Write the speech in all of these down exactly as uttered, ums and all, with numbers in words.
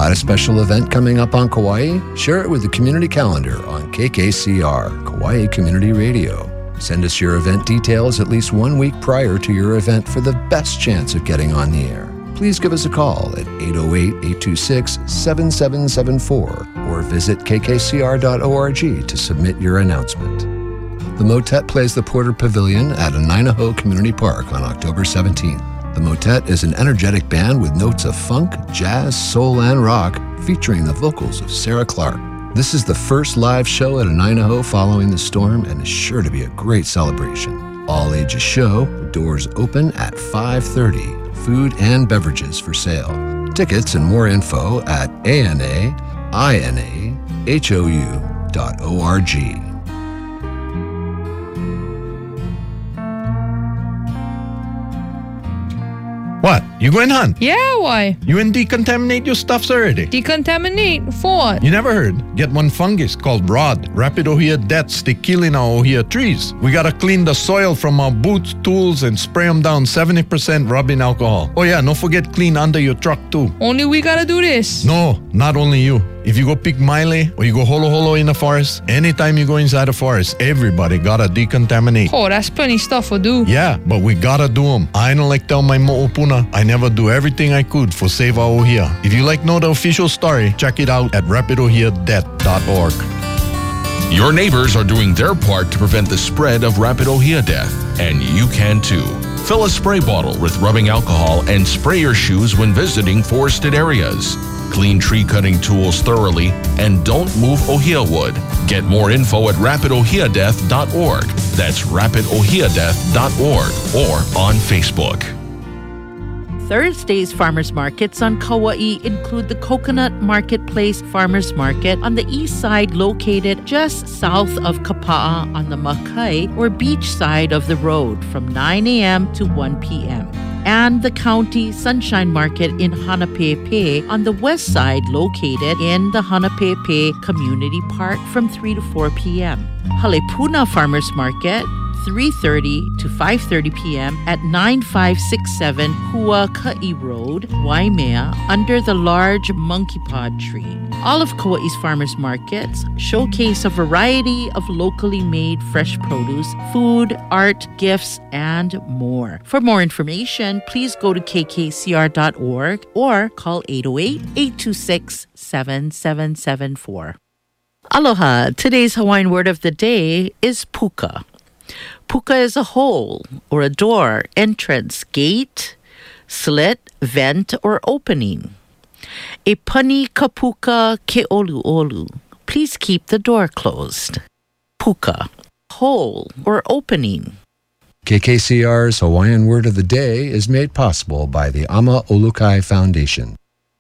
Got a special event coming up on Kauai? Share it with the community calendar on K K C R, Kauai Community Radio. Send us your event details at least one week prior to your event for the best chance of getting on the air. Please give us a call at eight oh eight, eight two six, seven seven seven four or visit k k c r dot org to submit your announcement. The Motet plays the Porter Pavilion at Anainaho Community Park on October seventeenth. The Motet is an energetic band with notes of funk, jazz, soul, and rock, featuring the vocals of Sarah Clark. This is the first live show at Anainaho following the storm and is sure to be a great celebration. All ages show, doors open at five thirty. Food and beverages for sale. Tickets and more info at A N A I N A H O U dot org. What? You going hunt? Yeah, why? You and decontaminate your stuffs already? Decontaminate? For what? You never heard? Get one fungus called rod. Rapid ohia deaths they killing our ohia trees. We gotta clean the soil from our boots, tools, and spray them down seventy percent rubbing alcohol. Oh yeah, don't forget clean under your truck too. Only we gotta do this? No, not only you. If you go pick Miley or you go holo holo in the forest, anytime you go inside the forest, everybody gotta decontaminate. Oh, that's plenty stuff to do. Yeah, but we gotta do them. I don't like tell my mo'opuna, I never do everything I could for save our ohia. If you like know the official story, check it out at rapid ohia death dot org. Your neighbors are doing their part to prevent the spread of rapid ohia death, and you can too. Fill a spray bottle with rubbing alcohol and spray your shoes when visiting forested areas. Clean tree cutting tools thoroughly and don't move ohia wood. Get more info at rapid ohia death dot org. That's rapid ohia death dot org or on Facebook. Thursday's farmers markets on Kauai include the Coconut Marketplace Farmers Market on the east side, located just south of Kapa'a on the Makai or beach side of the road from nine a.m. to one p.m. and the County Sunshine Market in Hanapepe on the west side, located in the Hanapepe Community Park from three to four p.m. Halepuna Farmers Market, three thirty to five thirty p.m. at nine five six seven Huaka'i Road, Waimea, under the large monkey pod tree. All of Kauai's farmers markets showcase a variety of locally made fresh produce, food, art, gifts, and more. For more information, please go to k k c r dot org or call eight oh eight, eight two six, seven seven seven four. Aloha. Today's Hawaiian word of the day is puka. Puka is a hole or a door, entrance, gate, slit, vent, or opening. E pani ka puka ke olu olu. Please keep the door closed. Puka, hole or opening. K K C R's Hawaiian Word of the Day is made possible by the Ama Olukai Foundation.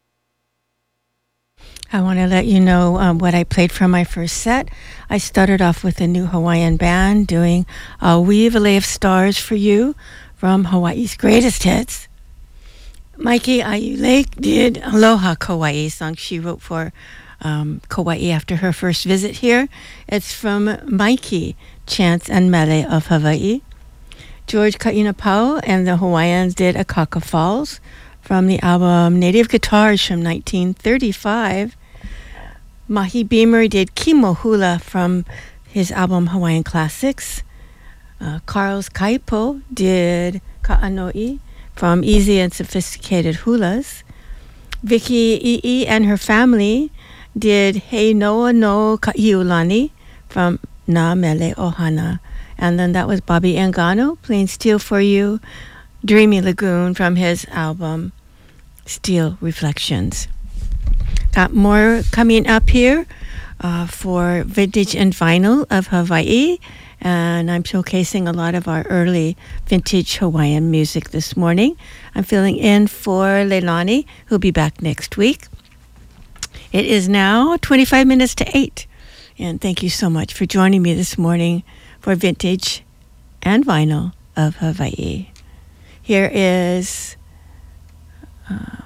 I want to let you know um, what I played for my first set. I started off with a new Hawaiian band doing uh, Weave a Lay of Stars for You from Hawaii's Greatest Hits. Mikey Ayu Lake did Aloha Kauai, song she wrote for um, Kauai after her first visit here. It's from Mikey, Chants and Mele of Hawaii. George Kainapau and the Hawaiians did Akaka Falls from the album Native Guitars from nineteen thirty-five. Mahi Beamer did Kimo Hula from his album Hawaiian Classics. Uh, Carlos Kaipo did Ka'anoi from Easy and Sophisticated Hulas. Vicky Ii and her family did Hei Noa no Ka'iulani from Na Mele Ohana. And then that was Bobby Angano playing Steel for You, Dreamy Lagoon from his album Steel Reflections. Got more coming up here uh, for Vintage and Vinyl of Hawaii. And I'm showcasing a lot of our early vintage Hawaiian music this morning. I'm filling in for Leilani, who'll be back next week. It is now twenty-five minutes to eight. And thank you so much for joining me this morning for Vintage and Vinyl of Hawaii. Here is um,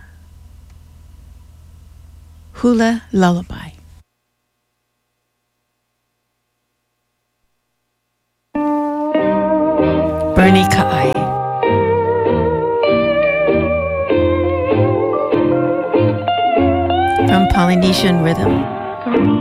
Hula Lullaby. Bernie Ka'ai. from Polynesian Rhythm.